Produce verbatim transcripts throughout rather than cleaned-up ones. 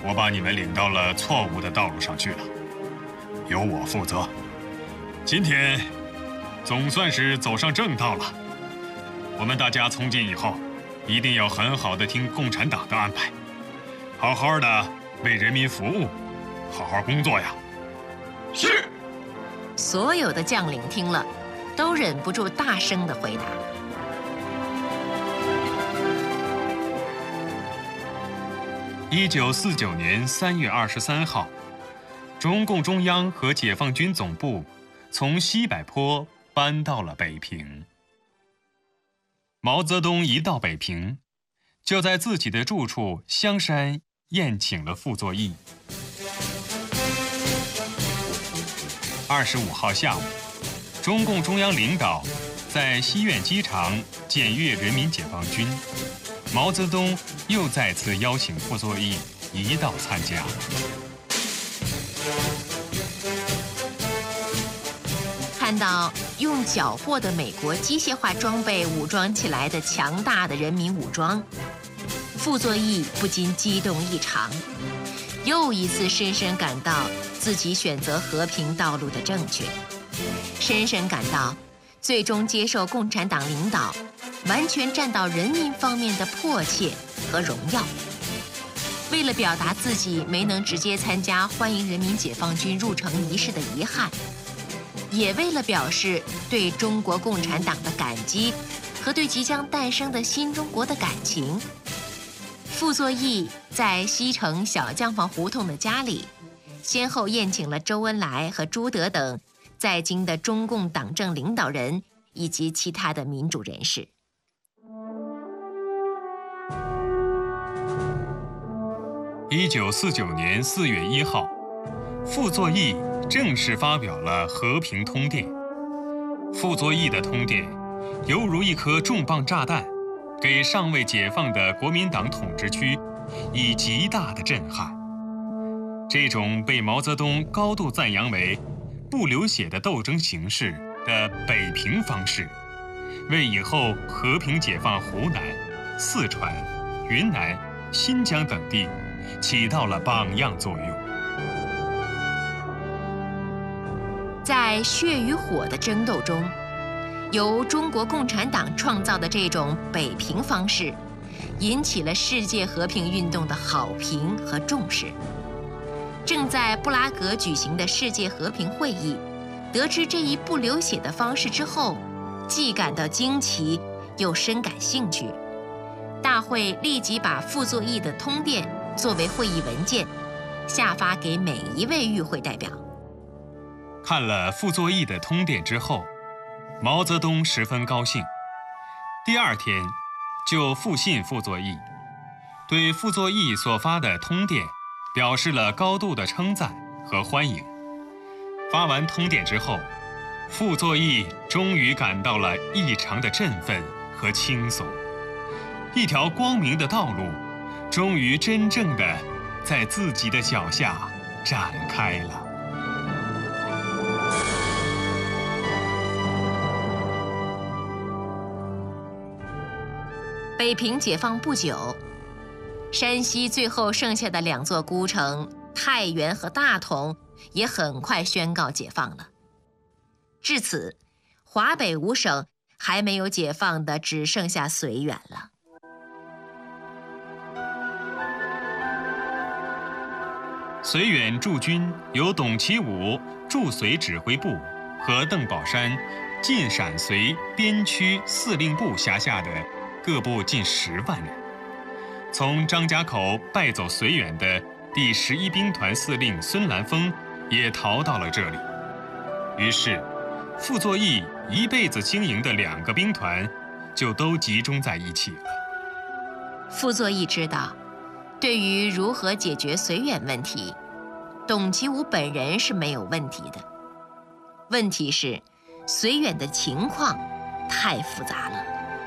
我把你们领到了错误的道路上去了，由我负责。今天总算是走上正道了。我们大家从今以后一定要很好的听共产党的安排，好好的为人民服务，好好工作呀。 是。 所有的将领听了，都忍不住大声地回答。 一九四九年三月二十三号，中共中央和解放军总部从西柏坡搬到了北平。毛泽东一到北平，就在自己的住处香山宴请了傅作义。二十五号下午，中共中央领导在西苑机场检阅人民解放军。毛泽东又再次邀请傅作义一道参加。 看到用缴获的美国机械化装备武装起来的强大的人民武装，傅作义不禁激动异常，又一次深深感到自己选择和平道路的正确，深深感到最终接受共产党领导，完全站到人民方面的迫切和荣耀。为了表达自己没能直接参加欢迎人民解放军入城仪式的遗憾，也为了表示对中国共产党的感激和对即将诞生的新中国的感情，傅作义在西城小将房胡同的家里，先后宴请了周恩来和朱德等在京的中共党政领导人以及其他的民主人士。 一九四九年四月一号，傅作义正式发表了和平通电。傅作义的通电犹如一颗重磅炸弹，给尚未解放的国民党统治区以极大的震撼。这种被毛泽东高度赞扬为不流血的斗争形式的北平方式，为以后和平解放湖南、四川、云南、新疆等地起到了榜样作用。 在血与火的争斗中，由中国共产党创造的这种北平方式，引起了世界和平运动的好评和重视。正在布拉格举行的世界和平会议，得知这一不流血的方式之后，既感到惊奇，又深感兴趣。大会立即把傅作义的通电作为会议文件，下发给每一位与会代表。 看了傅作义的通电之后，毛泽东十分高兴，第二天就复信傅作义，对傅作义所发的通电表示了高度的称赞和欢迎。发完通电之后，傅作义终于感到了异常的振奋和轻松，一条光明的道路终于真正的在自己的脚下展开了。 北平解放不久，山西最后剩下的两座孤城太原和大同也很快宣告解放了。至此，华北五省还没有解放的只剩下绥远了。 绥远驻军由董其武驻绥指挥部和邓宝山晋陕绥边区司令部辖下的各部近十万人。从张家口败走绥远的第十一兵团司令孙兰峰也逃到了这里。于是，傅作义一辈子经营的两个兵团就都集中在一起了。 傅作义知道，对于如何解决绥远问题，董其武本人是没有问题的。问题是，绥远的情况太复杂了。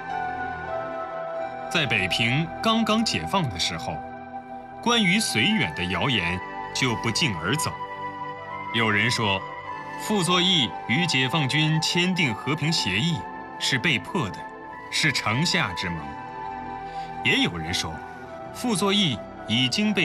在北平刚刚解放的时候，关于绥远的谣言就不胫而走。有人说，傅作义与解放军签订和平协议是被迫的，是城下之盟。也有人说，傅作义已经被